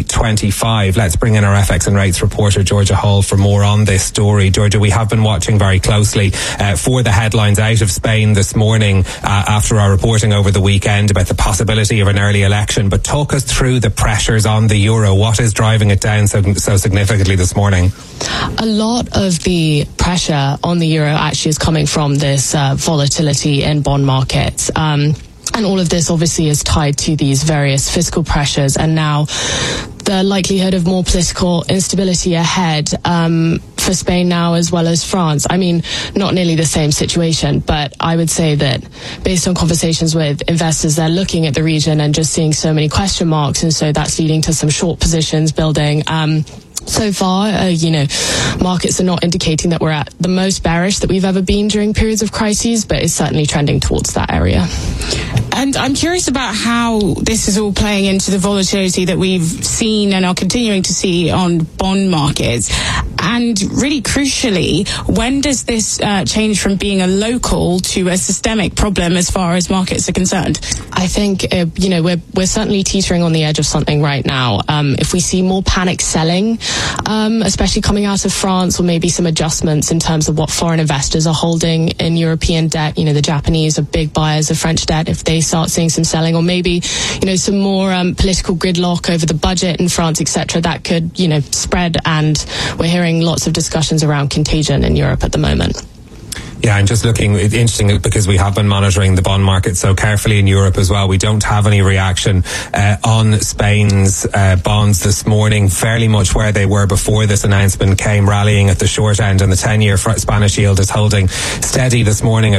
2025. Let's bring in our FX and rates reporter, Georgia Hall, for more on this story. Georgia, we have been watching very closely for the headlines out of Spain this morning after our reporting over the weekend about the possibility of an early election. But talk us through the pressures on the euro. What is driving it down so significantly this morning? A lot of the pressure on the euro actually is coming from this volatility in bond markets. And all of this obviously is tied to these various fiscal pressures and now the likelihood of more political instability ahead for Spain now as well as France. I mean, not nearly the same situation, but I would say that based on conversations with investors, they're looking at the region and just seeing so many question marks, and so that's leading to some short positions building. So far, markets are not indicating that we're at the most bearish that we've ever been during periods of crises, but it's certainly trending towards that area. And I'm curious about how this is all playing into the volatility that we've seen and are continuing to see on bond markets. And really crucially, when does this change from being a local to a systemic problem as far as markets are concerned? I think, we're certainly teetering on the edge of something right now. If we see more panic selling, especially coming out of France, or maybe some adjustments in terms of what foreign investors are holding in European debt, the Japanese are big buyers of French debt. If they start seeing some selling, or maybe, some more political gridlock over the budget in France, etc., that could, spread. And we're hearing lots of discussions around contagion in Europe at the moment. Yeah, and just looking, it's interesting because we have been monitoring the bond market so carefully in Europe as well. We don't have any reaction on Spain's bonds this morning, fairly much where they were before this announcement came, rallying at the short end, and the 10-year Spanish yield is holding steady this morning at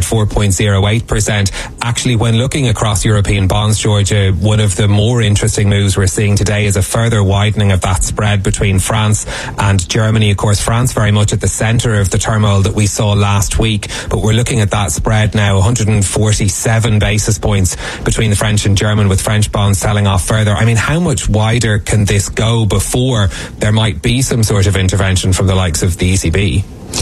4.08%. Actually, when looking across European bonds, Georgia, one of the more interesting moves we're seeing today is a further widening of that spread between France and Germany. Of course, France very much at the centre of the turmoil that we saw last week. But we're looking at that spread now, 147 basis points between the French and German, with French bonds selling off further. I mean, how much wider can this go before there might be some sort of intervention from the likes of the ECB?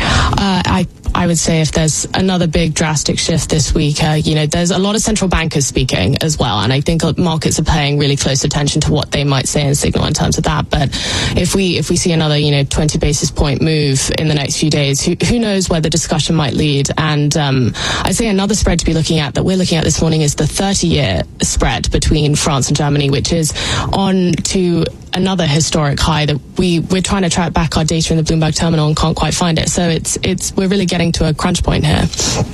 I would say if there's another big drastic shift this week, there's a lot of central bankers speaking as well, and I think markets are paying really close attention to what they might say and signal in terms of that. But if we see another 20 basis point move in the next few days, who knows where the discussion might lead? And I'd say another spread to be looking at that we're looking at this morning is the 30-year spread between France and Germany, which is on to another historic high that we're trying to track back our data in the Bloomberg terminal and can't quite find it. So we're really getting to a crunch point here.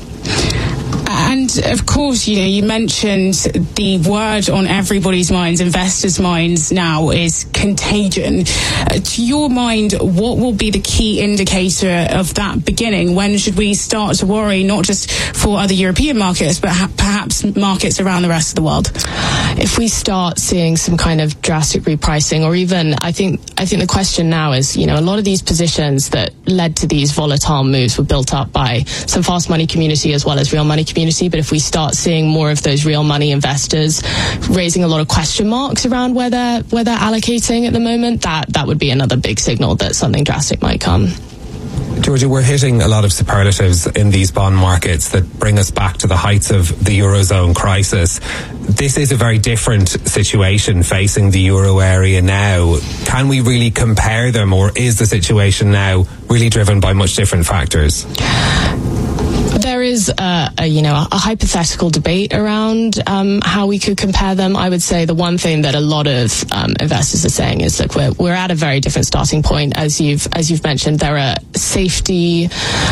And of course, you mentioned the word on everybody's minds, investors' minds now, is contagion. To your mind, what will be the key indicator of that beginning? When should we start to worry, not just for other European markets, but perhaps markets around the rest of the world? If we start seeing some kind of drastic repricing, or even, I think the question now is, a lot of these positions that led to these volatile moves were built up by some fast money community as well as real money community uncertainty, but if we start seeing more of those real money investors raising a lot of question marks around where they're allocating at the moment, that would be another big signal that something drastic might come. Georgia, we're hitting a lot of superlatives in these bond markets that bring us back to the heights of the Eurozone crisis. This is a very different situation facing the Euro area now. Can we really compare them, or is the situation now really driven by much different factors? There is a hypothetical debate around how we could compare them. I would say the one thing that a lot of investors are saying is, look, we're at a very different starting point. As you've mentioned, there are safeties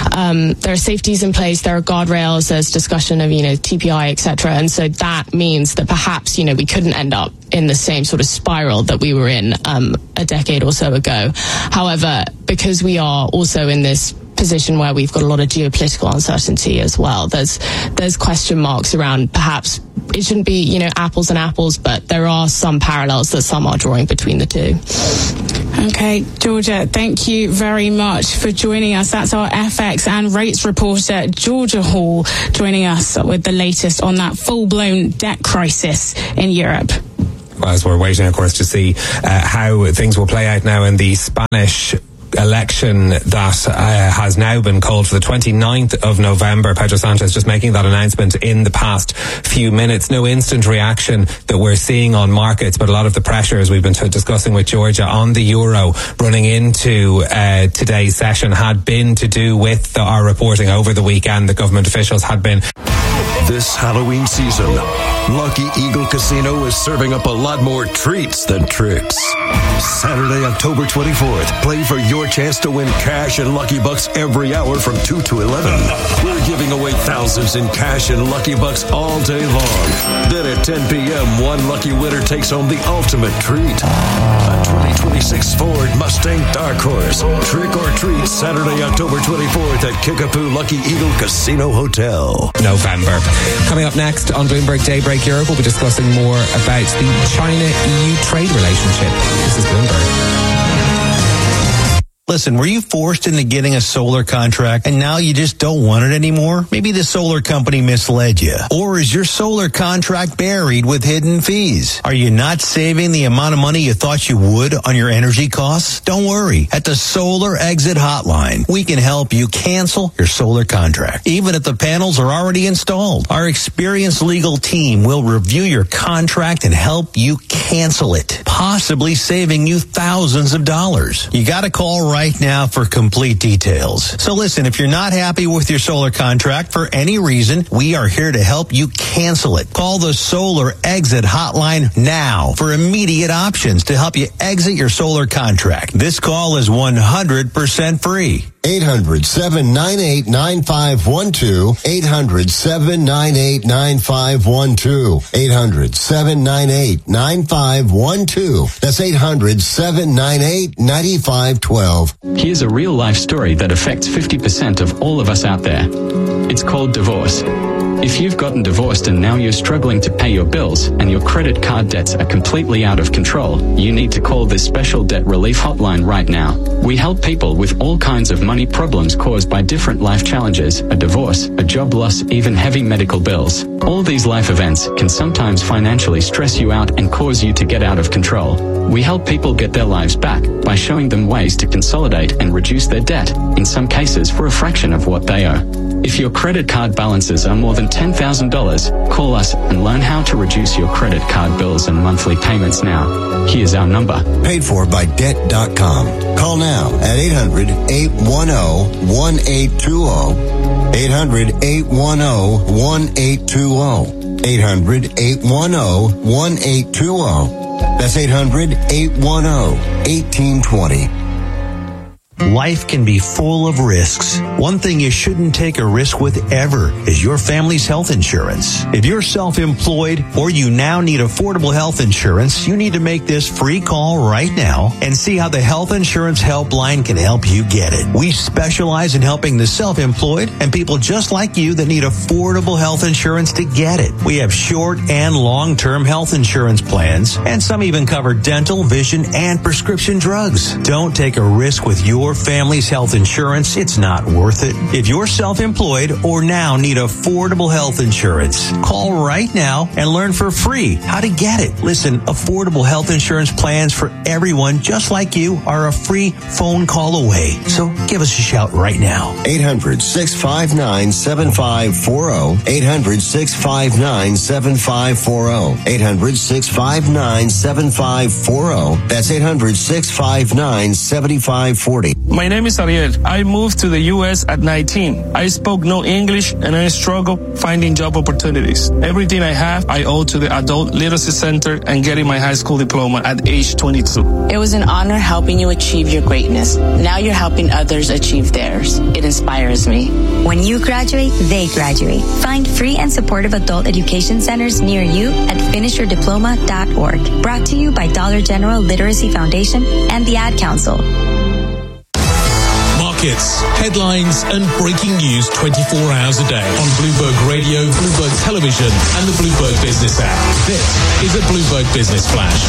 in place, there are guardrails, there's discussion of TPI, etc. And so that means that perhaps we couldn't end up in the same sort of spiral that we were in a decade or so ago. However, because we are also in this position where we've got a lot of geopolitical uncertainty as well, there's question marks around, perhaps it shouldn't be apples and apples, but there are some parallels that some are drawing between the two. Okay, Georgia, thank you very much for joining us. That's our FX and rates reporter, Georgia Hall, joining us with the latest on that full-blown debt crisis in Europe. As we're waiting, of course, to see how things will play out now in the Spanish election that has now been called for the 29th of November. Pedro Sanchez just making that announcement in the past few minutes. No instant reaction that we're seeing on markets, but a lot of the pressures we've been discussing with Georgia on the euro running into today's session had been to do with our reporting over the weekend. The government officials had been... This Halloween season, Lucky Eagle Casino is serving up a lot more treats than tricks. Saturday, October 24th, play for your chance to win cash and Lucky Bucks every hour from 2 to 11. We're giving away thousands in cash and Lucky Bucks all day long. Then at 10 p.m., one lucky winner takes home the ultimate treat. A 2026 Ford Mustang Dark Horse. Trick or treat Saturday, October 24th at Kickapoo Lucky Eagle Casino Hotel. November. Coming up next on Bloomberg Daybreak Europe, we'll be discussing more about the China-EU trade relationship. This is Bloomberg. Listen, were you forced into getting a solar contract and now you just don't want it anymore? Maybe the solar company misled you. Or is your solar contract buried with hidden fees? Are you not saving the amount of money you thought you would on your energy costs? Don't worry. At the Solar Exit Hotline, we can help you cancel your solar contract, even if the panels are already installed. Our experienced legal team will review your contract and help you cancel it, possibly saving you thousands of dollars. You got to call right now for complete details. So listen, if you're not happy with your solar contract for any reason, we are here to help you cancel it. Call the Solar Exit Hotline now for immediate options to help you exit your solar contract. This call is 100% free. 800-798-9512. 800-798-9512. 800-798-9512. That's 800-798-9512. Here's a real-life story that affects 50% of all of us out there. It's called divorce. If you've gotten divorced and now you're struggling to pay your bills and your credit card debts are completely out of control, you need to call this special debt relief hotline right now. We help people with all kinds of money problems caused by different life challenges, a divorce, a job loss, even heavy medical bills. All these life events can sometimes financially stress you out and cause you to get out of control. We help people get their lives back by showing them ways to consolidate and reduce their debt, in some cases for a fraction of what they owe. If your credit card balances are more than $10,000, call us and learn how to reduce your credit card bills and monthly payments now. Here's our number. Paid for by Debt.com. Call now at 800-810-1820. 800-810-1820. 800-810-1820. That's 800-810-1820. Life can be full of risks. One thing you shouldn't take a risk with ever is your family's health insurance. If you're self-employed or you now need affordable health insurance, you need to make this free call right now and see how the Health Insurance Helpline can help you get it. We specialize in helping the self-employed and people just like you that need affordable health insurance to get it. We have short and long-term health insurance plans, and some even cover dental, vision, and prescription drugs. Don't take a risk with your your family's health insurance, it's not worth it. If you're self-employed or now need affordable health insurance, call right now and learn for free how to get it. Listen, affordable health insurance plans for everyone just like you are a free phone call away. So give us a shout right now. 800-659-7540. 800-659-7540. 800-659-7540. That's 800-659-7540. My name is Ariel. I moved to the U.S. at 19. I spoke no English and I struggled finding job opportunities. Everything I have, I owe to the Adult Literacy Center and getting my high school diploma at age 22. It was an honor helping you achieve your greatness. Now you're helping others achieve theirs. It inspires me. When you graduate, they graduate. Find free and supportive adult education centers near you at finishyourdiploma.org. Brought to you by Dollar General Literacy Foundation and the Ad Council. Markets, headlines, and breaking news 24 hours a day on Bloomberg Radio, Bloomberg Television, and the Bloomberg Business app. This is a Bloomberg Business Flash.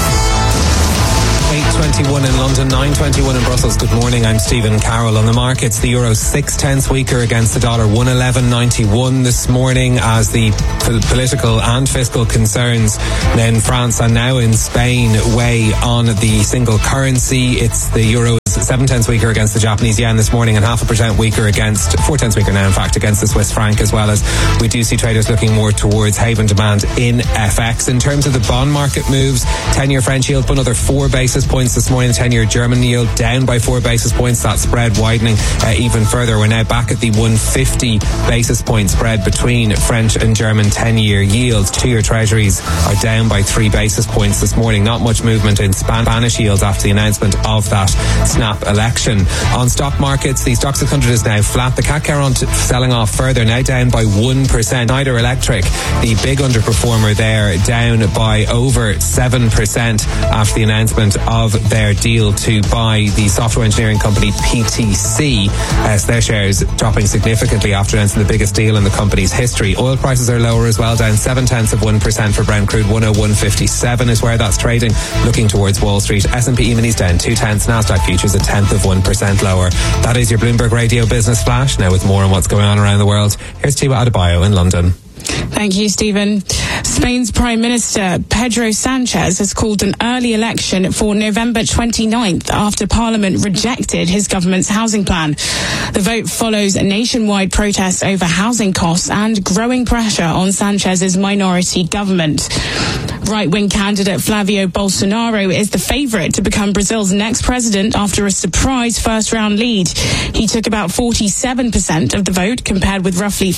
8:21 in London, 9:21 in Brussels. Good morning, I'm Stephen Carroll. On the markets, the euro 6/10 weaker against the dollar, 111.91 this morning as the political and fiscal concerns in France and now in Spain weigh on the single currency. It's the euro 7/10 weaker against the Japanese yen this morning and 0.5% weaker against, 4/10 weaker now in fact, against the Swiss franc, as well as we do see traders looking more towards haven demand in FX. In terms of the bond market moves, 10-year French yield up another 4 basis points this morning. The 10-year German yield down by 4 basis points. That spread widening even further. We're now back at the 150 basis point spread between French and German 10-year yields. 2-year treasuries are down by 3 basis points this morning. Not much movement in Spanish yields after the announcement of that snap election. On stock markets, the Stoxx 600 is now flat. The CAC selling off further, now down by 1%. Schneider Electric, the big underperformer there, down by over 7% after the announcement of their deal to buy the software engineering company PTC. So their shares dropping significantly after announcing the biggest deal in the company's history. Oil prices are lower as well, down 0.7% for Brent crude. 101.57 is where that's trading. Looking towards Wall Street, S&P E-minis down 0.2. Nasdaq futures 0.1% lower. That is your Bloomberg Radio Business Flash. Now with more on what's going on around the world, here's Tiwa Adebayo in London. Thank you, Stephen. Spain's Prime Minister Pedro Sanchez has called an early election for November 29th after Parliament rejected his government's housing plan. The vote follows nationwide protests over housing costs and growing pressure on Sanchez's minority government. Right-wing candidate Flavio Bolsonaro is the favourite to become Brazil's next president after a surprise first-round lead. He took about 47% of the vote, compared with roughly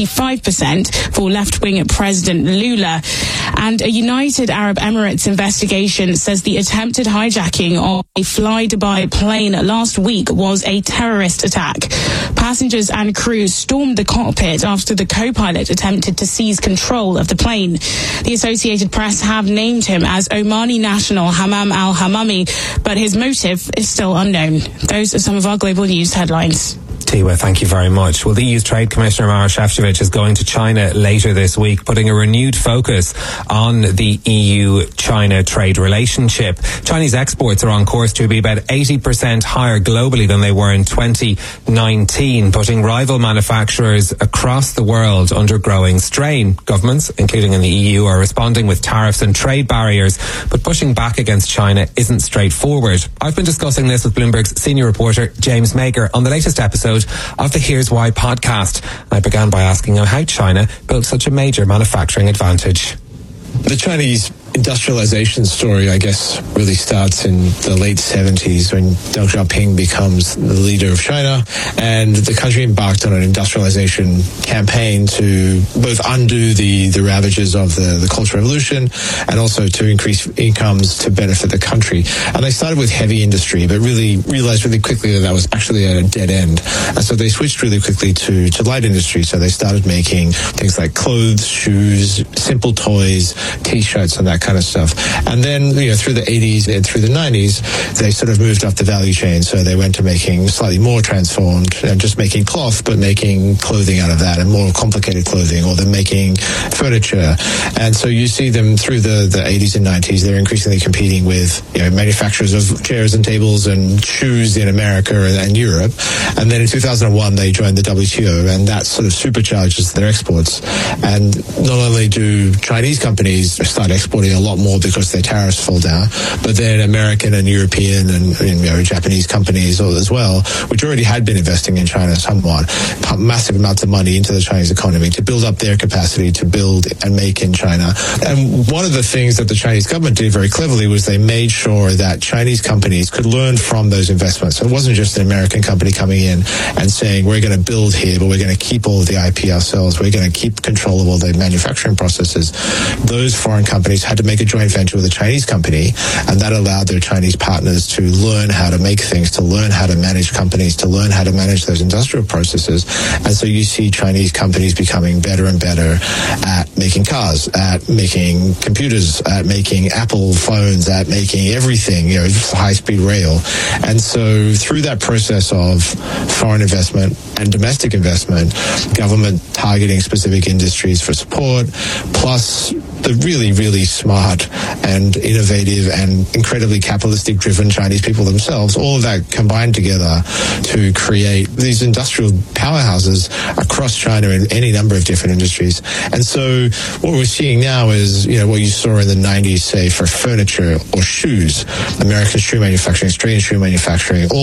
45% for left-wing President Lula. And a United Arab Emirates investigation says the attempted hijacking of a fly-Dubai plane last week was a terrorist attack. Passengers and crew stormed the cockpit after the co-pilot attempted to seize control of the plane. The Associated Press have named him as Omani national Hammam al-Hammami, but his motive is still unknown. Those are some of our global news headlines. Tiwa, thank you very much. Well, the EU's Trade Commissioner Maroš Šefčovič is going to China later this week, putting a renewed focus on the EU-China trade relationship. Chinese exports are on course to be about 80% higher globally than they were in 2019, putting rival manufacturers across the world under growing strain. Governments, including in the EU, are responding with tariffs and trade barriers, but pushing back against China isn't straightforward. I've been discussing this with Bloomberg's senior reporter James Mager on the latest episode of the Here's Why podcast. I began by asking him how China built such a major manufacturing advantage. The Chinese industrialization story, I guess, really starts in the late 70s when Deng Xiaoping becomes the leader of China, and the country embarked on an industrialization campaign to both undo the ravages of the Cultural Revolution and also to increase incomes to benefit the country. And they started with heavy industry, but really realized really quickly that was actually at a dead end. And so they switched really quickly to light industry. So they started making things like clothes, shoes, simple toys, T-shirts, and that kind of stuff. And then, through the 80s and through the 90s, they sort of moved up the value chain. So they went to making slightly more transformed and just making cloth, but making clothing out of that and more complicated clothing, or they're making furniture. And so you see them through the 80s and 90s, they're increasingly competing with manufacturers of chairs and tables and shoes in America and Europe. And then in 2001, they joined the WTO, and that sort of supercharges their exports. And not only do Chinese companies start exporting a lot more because their tariffs fall down, but then American and European and Japanese companies as well, which already had been investing in China somewhat, pump massive amounts of money into the Chinese economy to build up their capacity to build and make in China. And one of the things that the Chinese government did very cleverly was they made sure that Chinese companies could learn from those investments. So it wasn't just an American company coming in and saying, we're going to build here, but we're going to keep all of the IP ourselves. We're going to keep control of all the manufacturing processes. Those foreign companies had to make a joint venture with a Chinese company, and that allowed their Chinese partners to learn how to make things, to learn how to manage companies, to learn how to manage those industrial processes. And so you see Chinese companies becoming better and better at making cars, at making computers, at making Apple phones, at making everything, high-speed rail. And so through that process of foreign investment and domestic investment, government targeting specific industries for support, plus the really, really smart and innovative and incredibly capitalistic-driven Chinese people themselves, all of that combined together to create these industrial powerhouses across China in any number of different industries. And so what we're seeing now is, what you saw in the 90s, say, for furniture or shoes, American shoe manufacturing, Australian shoe manufacturing, all